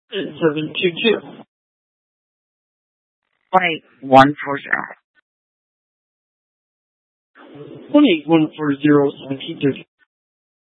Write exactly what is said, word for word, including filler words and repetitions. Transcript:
seven two two. one eight one four zero. one eight one four zero seventeen thirty.